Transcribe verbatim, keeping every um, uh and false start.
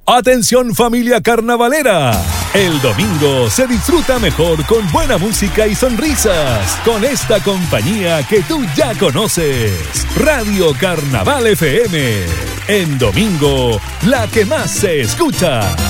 Atención familia carnavalera. El domingo se disfruta mejor con buena música y sonrisas con esta compañía que tú ya conoces. Radio Carnaval F M. En domingo, la que más se escucha.